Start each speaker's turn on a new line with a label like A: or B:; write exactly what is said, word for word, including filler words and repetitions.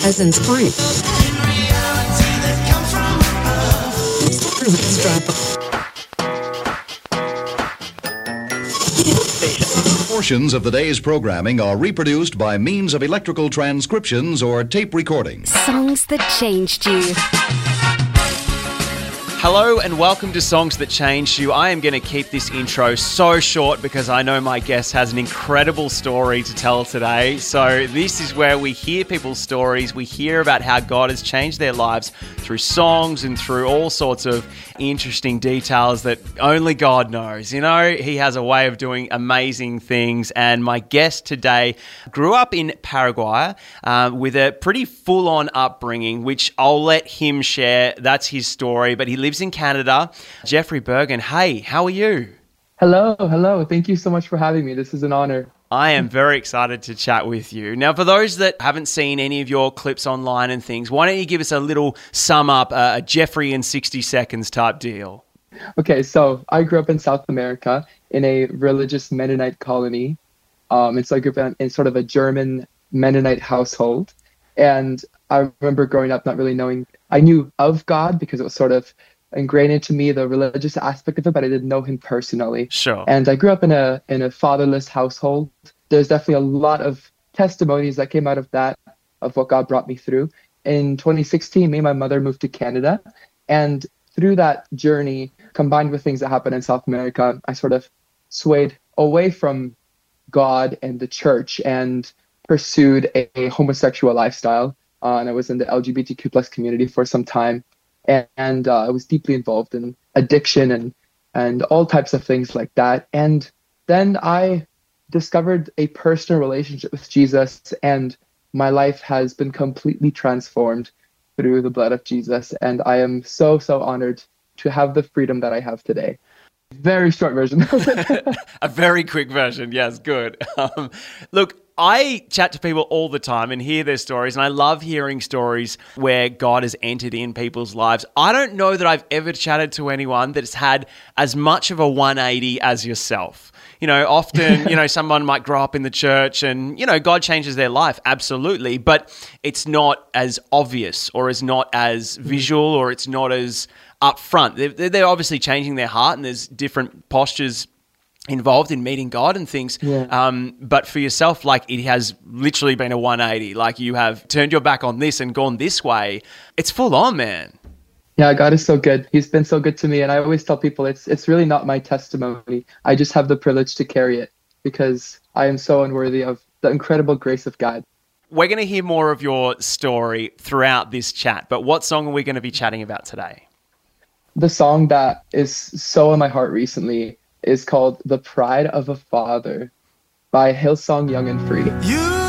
A: Peasants Point.
B: Portions of the day's programming are reproduced by means of electrical transcriptions or tape recordings.
C: Songs that changed you.
D: Hello and welcome to Songs That Changed You. I am going to keep this intro so short because I know my guest has an incredible story to tell today. So this is where we hear people's stories. We hear about how God has changed their lives through songs and through all sorts of interesting details that only God knows. You know, He has a way of doing amazing things. And my guest today grew up in Paraguay uh, with a pretty full-on upbringing, which I'll let him share. That's his story. But he lives in Canada. Jeffrey Bergen, hey, how are you?
E: Hello, hello. Thank you so much for having me. This is an honor.
D: I am very excited to chat with you. Now, for those that haven't seen any of your clips online and things, why don't you give us a little sum up, uh, a Jeffrey in sixty seconds type deal?
E: Okay, so I grew up in South America in a religious Mennonite colony. Um, and so I grew up in sort of a German Mennonite household. And I remember growing up not really knowing, I knew of God because it was sort of ingrained into me, the religious aspect of it, but I didn't know Him personally.
D: Sure.
E: And I grew up in a in a fatherless household. There's definitely a lot of testimonies that came out of that, of what God brought me through. In twenty sixteen, me and my mother moved to Canada. And through that journey, combined with things that happened in South America, I sort of swayed away from God and the church and pursued a, a homosexual lifestyle. Uh, and I was in the L G B T Q plus community for some time. And uh, I was deeply involved in addiction and, and all types of things like that. And then I discovered a personal relationship with Jesus, and my life has been completely transformed through the blood of Jesus. And I am so, so honored to have the freedom that I have today. Very short version.
D: A very quick version. Yes, good. Um, look, I chat to people all the time and hear their stories, and I love hearing stories where God has entered in people's lives. I don't know that I've ever chatted to anyone that's had as much of a one eighty as yourself. You know, often, you know, someone might grow up in the church and, you know, God changes their life, absolutely, but it's not as obvious or is not as visual or it's not as upfront. They're, they're obviously changing their heart, and there's different postures involved in meeting God and things.
E: Yeah.
D: Um, but for yourself, like, it has literally been a one eighty. Like, you have turned your back on this and gone this way. It's full on, man.
E: Yeah, God is so good. He's been so good to me. And I always tell people it's it's really not my testimony. I just have the privilege to carry it because I am so unworthy of the incredible grace of God.
D: We're going to hear more of your story throughout this chat, but what song are we going to be chatting about today?
E: The song that is so in my heart recently is called The Pride of a Father by Hillsong Young and Free.
F: You